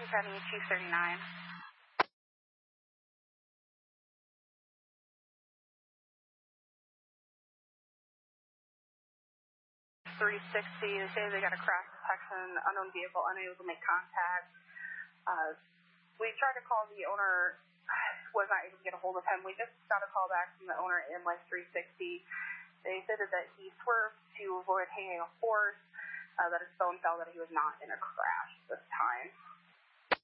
County 239. 360, they say they got a crash detection, unknown vehicle, unable to make contact. We tried to call the owner, was not able to get a hold of him. We just got a call back from the owner in like 360. They said that he swerved to avoid hanging a horse, that his phone fell, that he was not in a crash this time.